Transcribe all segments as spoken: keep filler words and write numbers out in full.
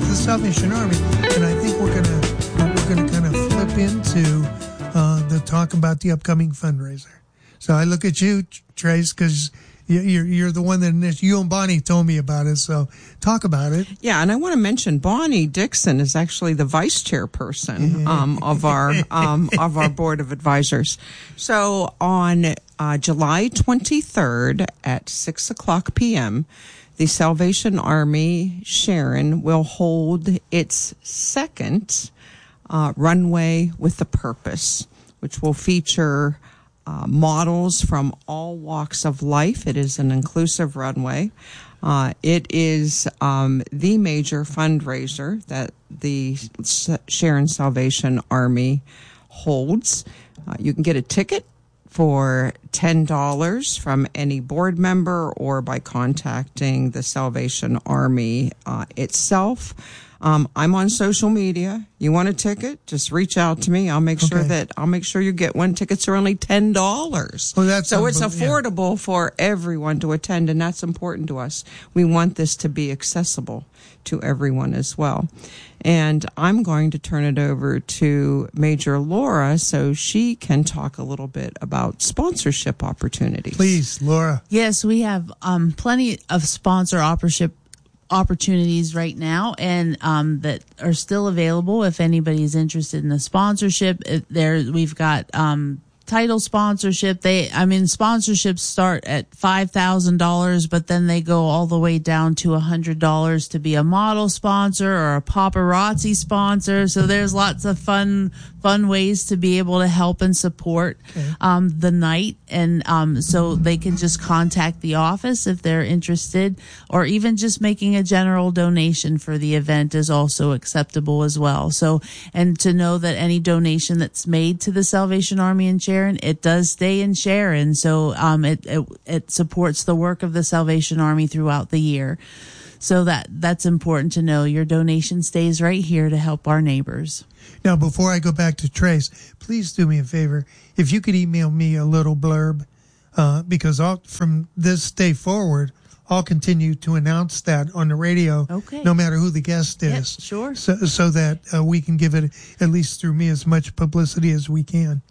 the Salvation Army, and I think we're gonna we're gonna kind of flip into uh, the talk about the upcoming fundraiser. So I look at you, Trace, because you're you're the one that you and Bonnie told me about it. So talk about it. Yeah, and I want to mention Bonnie Dixon is actually the vice chairperson um, of our um, of our board of advisors. So on uh, July twenty-third at six o'clock p.m., the Salvation Army Sharon will hold its second uh, Runway with a Purpose, which will feature uh, models from all walks of life. It is an inclusive runway. Uh, it is um, the major fundraiser that the Sharon Salvation Army holds. Uh, you can get a ticket for ten dollars from any board member or by contacting the Salvation Army uh, itself. Um, I'm on social media. You want a ticket? Just reach out to me. I'll make sure Okay. that I'll make sure you get one. Tickets are only ten dollars. Well, that's so it's unbel- yeah. affordable for everyone to attend, and that's important to us. We want this to be accessible to everyone as well. And I'm going to turn it over to Major Laura so she can talk a little bit about sponsorship opportunities. Please, Laura. Yes, we have um, plenty of sponsor opportunity opportunities right now, and um, that are still available if anybody's interested in the sponsorship. If there, we've got um, title sponsorship. They, I mean, sponsorships start at five thousand dollars, but then they go all the way down to one hundred dollars to be a model sponsor or a paparazzi sponsor. So there's lots of fun, fun ways to be able to help and support Okay. um, the night. And um, so they can just contact the office if they're interested, or even just making a general donation for the event is also acceptable as well. So, and to know that any donation that's made to the Salvation Army in Sharon, it does stay in Sharon. So um, it, it it supports the work of the Salvation Army throughout the year. So that that's important to know. Your donation stays right here to help our neighbors. Now, before I go back to Trace, please do me a favor. If you could email me a little blurb, uh, because I'll, from this day forward, I'll continue to announce that on the radio, Okay. no matter who the guest Yep, is. sure. So, so that uh, we can give it, at least through me, as much publicity as we can.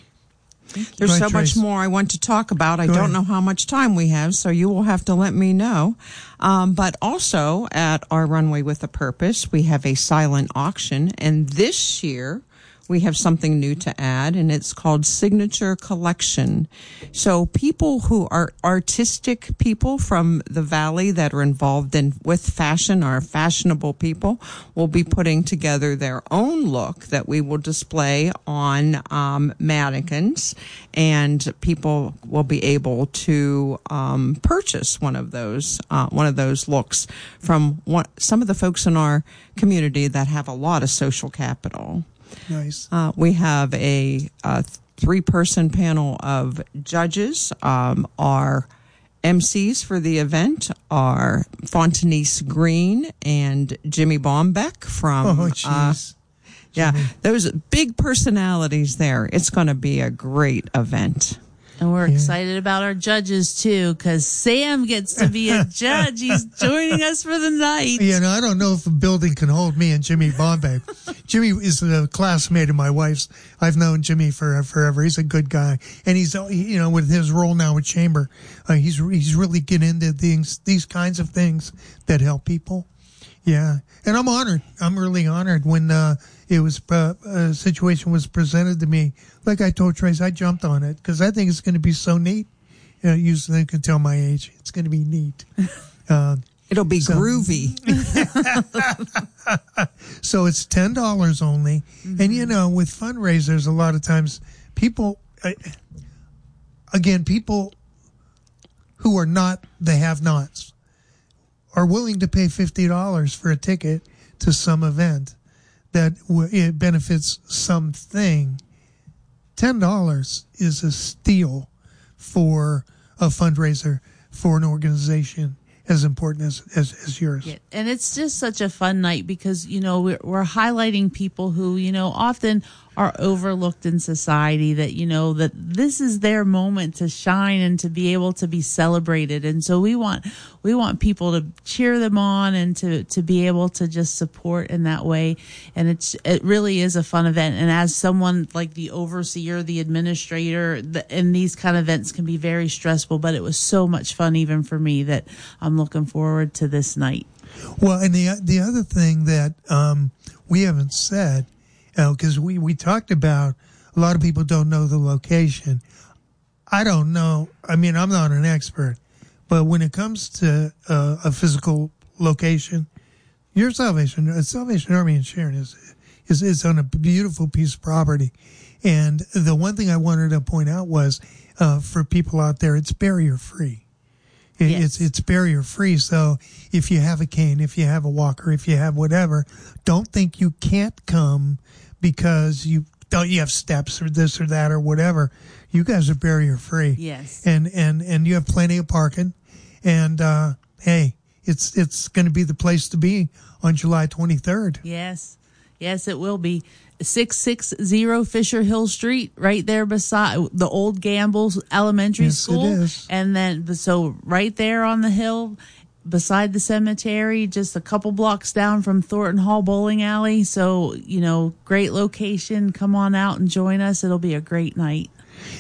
There's Go so ahead, much Trace. more I want to talk about. I Go don't ahead. know how much time we have, so you will have to let me know. Um, but also at our Runway with a Purpose, we have a silent auction. And this year, we have something new to add, and it's called Signature Collection. So people who are artistic people from the Valley that are involved in with fashion, are fashionable people, will be putting together their own look that we will display on um, mannequins, and people will be able to um, purchase one of those uh, one of those looks from one, some of the folks in our community that have a lot of social capital. Nice. Uh, we have a, a three-person panel of judges. Um, our M Cs for the event are Fontanese Green and Jimmy Bombeck from. Oh, uh, jeez. yeah, those big personalities there. It's going to be a great event. And we're Yeah. excited about our judges too, because Sam gets to be a judge. He's joining us for the night. You know, I don't know if a building can hold me and Jimmy Bombay. Jimmy is a classmate of my wife's. I've known Jimmy for forever. He's a good guy, and he's, you know, with his role now with Chamber, uh, he's he's really getting into things, these kinds of things that help people. Yeah, and I'm honored. I'm really honored when uh, it was uh, a situation was presented to me. Like I told Trace, I jumped on it because I think it's going to be so neat. You know, you can tell my age. It's going to be neat. Uh, It'll be So- groovy. so it's ten dollars only. Mm-hmm. And, you know, with fundraisers, a lot of times people, uh, again, people who are not the have-nots are willing to pay fifty dollars for a ticket to some event that w- it benefits something. ten dollars is a steal for a fundraiser for an organization as important as, as, as yours. Yeah, and it's just such a fun night because, you know, we're, we're highlighting people who, you know, often are overlooked in society, that, you know, that this is their moment to shine and to be able to be celebrated. And so we want, we want people to cheer them on and to, to be able to just support in that way. And it's, it really is a fun event. And as someone like the overseer, the administrator, the, and these kind of events can be very stressful, but it was so much fun even for me that I'm looking forward to this night. Well, and the the other thing that um, we haven't said, because uh, we, we talked about, a lot of people don't know the location. I don't know. I mean, I'm not an expert, but when it comes to uh, a physical location, your Salvation, uh, Salvation Army in Sharon is, is is on a beautiful piece of property. And the one thing I wanted to point out was, uh, for people out there, it's barrier free. It, yes. It's it's barrier free. So if you have a cane, if you have a walker, if you have whatever, don't think you can't come because you don't you have steps or this or that or whatever. You guys are barrier free. Yes. And and and you have plenty of parking. And uh, hey, it's it's going to be the place to be on July twenty-third. Yes. Yes, it will be. six sixty Fisher Hill Street, right there beside the old Gambles Elementary Yes, School. it is. And then, so right there on the hill, beside the cemetery, just a couple blocks down from Thornton Hall Bowling Alley. So, you know, great location. Come on out and join us. It'll be a great night.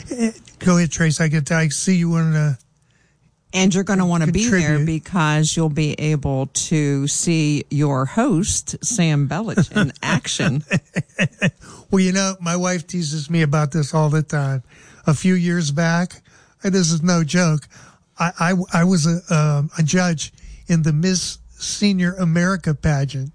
Go ahead, Trace. I get I see you want to. And you're going to want to be there Contribute. because you'll be able to see your host, Sam Bellich, in action. Well, you know, my wife teases me about this all the time. A few years back, and this is no joke, I, I, I was a, um, a judge in the Miss Senior America pageant.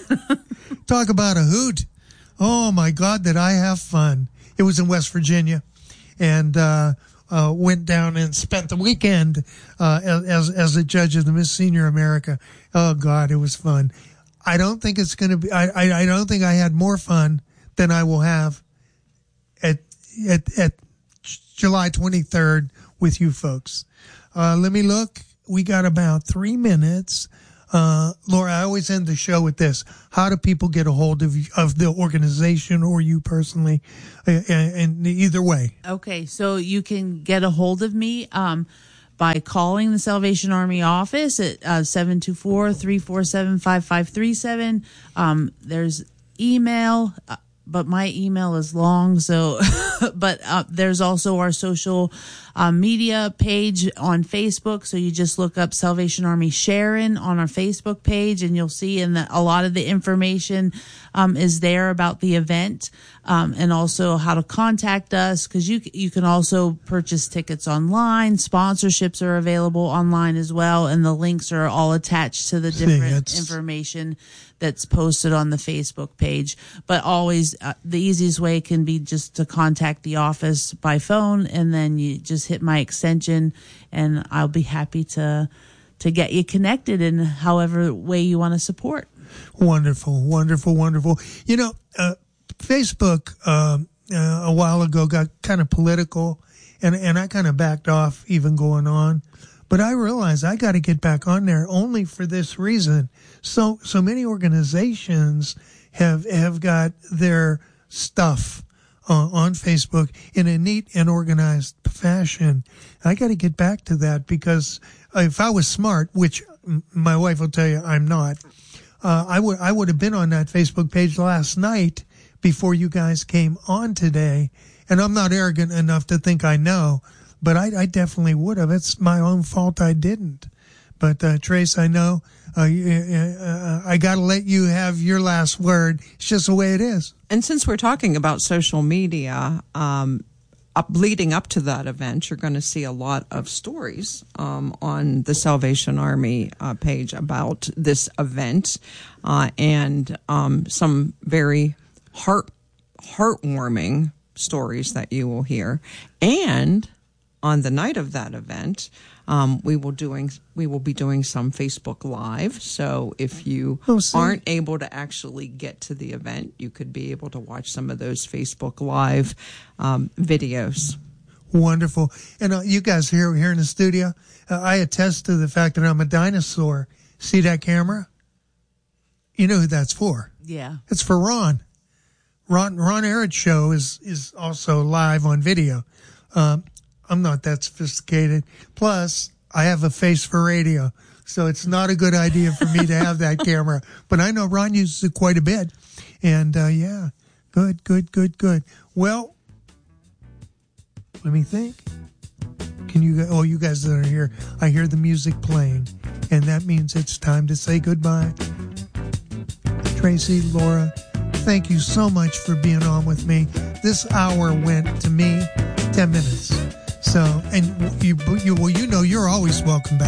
Talk about a hoot. Oh, my God, did I have fun. It was in West Virginia. And uh, uh, went down and spent the weekend uh, as as a judge of the Miss Senior America. Oh, God, it was fun. I don't think it's going to be, I, I, I don't think I had more fun than I will have at at at July twenty-third with you folks. Uh, let me look. We got about three minutes. Uh, Laura, I always end the show with this. How do people get a hold of of the organization or you personally? And, and either way. Okay, so you can get a hold of me um, by calling the Salvation Army office at uh, seven two four, three four seven, five five three seven. Um, there's email, uh, but my email is long, so but uh, there's also our social uh, media page on Facebook. So you just look up Salvation Army Sharon on our Facebook page, and you'll see in the, a lot of the information um, is there about the event, um, and also how to contact us, because you you can also purchase tickets online. Sponsorships are available online as well, and the links are all attached to the different See, information that's posted on the Facebook page. But always, uh, the easiest way can be just to contact the office by phone, and then you just hit my extension, and I'll be happy to to get you connected in however way you want to support. Wonderful, wonderful, wonderful. You know, uh, Facebook um, uh, a while ago got kind of political, and, and I kind of backed off even going on. But I realized I got to get back on there only for this reason. So so many organizations have have got their stuff uh, on Facebook in a neat and organized fashion. I got to get back to that, because if I was smart, which my wife will tell you I'm not, uh, I would I would have been on that Facebook page last night before you guys came on today. And I'm not arrogant enough to think I know, but I, I definitely would have. It's my own fault I didn't. But uh, Trace, I know uh, uh, I got to let you have your last word. It's just the way it is. And since we're talking about social media, um, up, leading up to that event, you're going to see a lot of stories um, on the Salvation Army uh, page about this event, uh, and um, some very heart heartwarming stories that you will hear. And on the night of that event, um, we will doing we will be doing some Facebook Live. So if you Oh, see. aren't able to actually get to the event, you could be able to watch some of those Facebook Live um, videos. Wonderful. And uh, you guys here here in the studio, uh, I attest to the fact that I'm a dinosaur. See that camera? You know who that's for? Yeah. It's for Ron. Ron Ron Arad show is is also live on video. Um, I'm not that sophisticated. Plus, I have a face for radio, so it's not a good idea for me to have that camera. But I know Ron uses it quite a bit, and uh, yeah, good, good, good, good. Well, let me think. Can you? Oh, you guys that are here, I hear the music playing, and that means it's time to say goodbye. Tracy, Laura, thank you so much for being on with me. This hour went to me ten minutes. So, and you, you, well, you know, you're always welcome back.